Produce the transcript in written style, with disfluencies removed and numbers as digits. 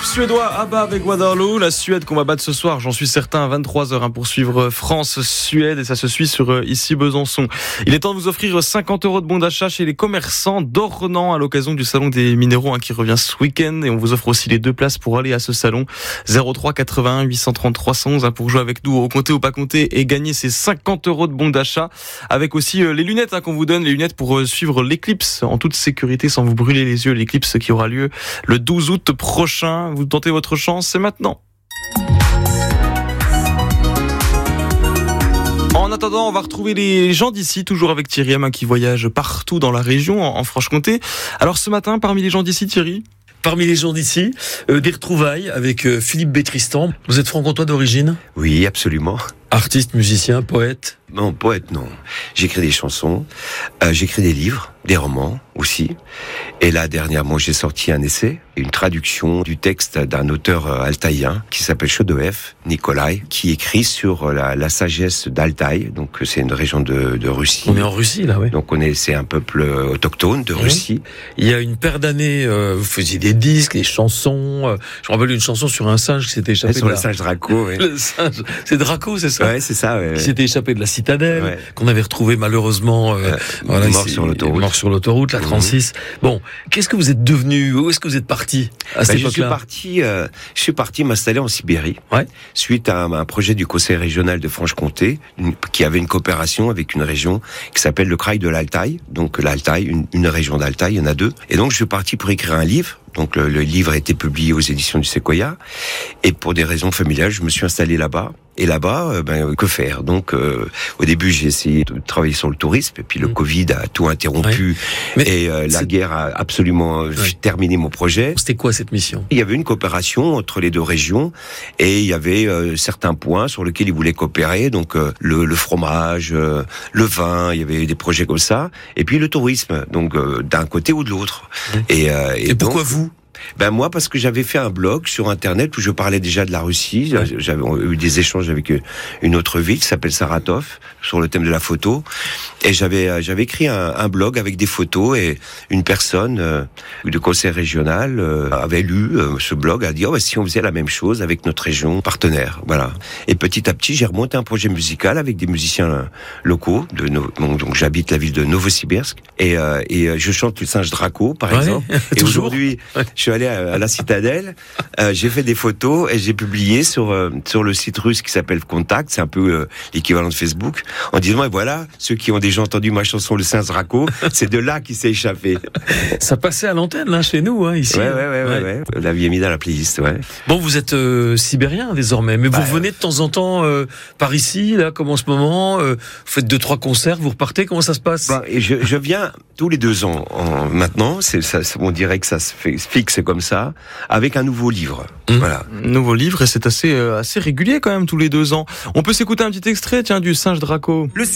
Groupe suédois ABBA avec Waterloo, la Suède qu'on va battre ce soir, j'en suis certain, à 23h pour suivre France-Suède et ça se suit sur ici Besançon. Il est temps de vous offrir 50 € de bons d'achat chez les commerçants d'Ornans à l'occasion du salon des minéraux qui revient ce week-end et on vous offre aussi les 2 places pour aller à ce salon. 03 81 830 311 pour jouer avec nous au compter ou pas compter et gagner ces 50 € de bons d'achat avec aussi les lunettes qu'on vous donne, les lunettes pour suivre l'éclipse en toute sécurité sans vous brûler les yeux, l'éclipse qui aura lieu le 12 août prochain. Vous tentez votre chance, c'est maintenant. En attendant, on va retrouver les gens d'ici, toujours avec Thierry Hamin qui voyage partout dans la région, en Franche-Comté. Alors ce matin, parmi les gens d'ici, Thierry ? Parmi les gens d'ici, des retrouvailles avec Philippe Bétristan. Vous êtes franc-comtois d'origine ? Oui, absolument. Artiste, musicien, poète ? Non, poète, non. J'écris des chansons, j'écris des livres, des romans aussi. Et là, dernièrement, j'ai sorti un essai, une traduction du texte d'un auteur altaïen qui s'appelle Chodoev, Nikolai, qui écrit sur la sagesse d'Altaï. Donc, c'est une région de Russie. On est en Russie, là, oui. Donc, c'est un peuple autochtone de Russie. Il y a une paire d'années, vous faisiez des disques, des chansons. Je me rappelle une chanson sur un singe qui s'était échappé sur le singe Draco, oui. Le singe, c'est Draco, c'est ça ? Ouais, c'est ça, ouais. Qui s'était échappé de la citadelle, qu'on avait retrouvé malheureusement mort sur l'autoroute, la 36. Bon, qu'est-ce que vous êtes devenu ? Où est-ce que vous êtes parti à cette époque-là ? Je suis parti m'installer en Sibérie, suite à un projet du Conseil régional de Franche-Comté, qui avait une coopération avec une région qui s'appelle le Kraï de l'Altaï. Donc l'Altaï, une région d'Altaï, il y en a 2. Et donc je suis parti pour écrire un livre. Donc le livre a été publié aux éditions du Séquoia. Et pour des raisons familiales, je me suis installé là-bas. Et là-bas, que faire ? Donc, au début, j'ai essayé de travailler sur le tourisme, et puis le Covid a tout interrompu, et la guerre a absolument terminé mon projet. C'était quoi cette mission ? Il y avait une coopération entre les 2 régions, et il y avait certains points sur lesquels ils voulaient coopérer, donc le fromage, le vin, il y avait des projets comme ça, et puis le tourisme, donc d'un côté ou de l'autre. Et pourquoi donc, vous ? Moi, parce que j'avais fait un blog sur Internet où je parlais déjà de la Russie. J'avais eu des échanges avec une autre ville qui s'appelle Saratov sur le thème de la photo. Et j'avais écrit un blog avec des photos et une personne du conseil régional avait lu ce blog, a dit si on faisait la même chose avec notre région partenaire, voilà. Et petit à petit, j'ai remonté un projet musical avec des musiciens locaux. Donc j'habite la ville de Novosibirsk et je chante le singe Draco, par exemple. Et aujourd'hui, je suis allé à la citadelle, j'ai fait des photos et j'ai publié sur le site russe qui s'appelle Contact, c'est un peu l'équivalent de Facebook, en disant voilà, ceux qui ont déjà entendu ma chanson Le Singe Draco, c'est de là qu'il s'est échappé. Ça passait à l'antenne chez nous, ici. Ouais. La vie est mise dans la playlist, Bon, vous êtes sibérien désormais, mais vous revenez de temps en temps par ici, là, comme en ce moment, vous faites 2-3 concerts, vous repartez, comment ça se passe ? Et je viens tous les 2 ans maintenant, on dirait que ça se fixe comme ça, avec un nouveau livre. Voilà. Nouveau livre, et c'est assez régulier quand même, tous les 2 ans. On peut s'écouter un petit extrait, du singe Draco.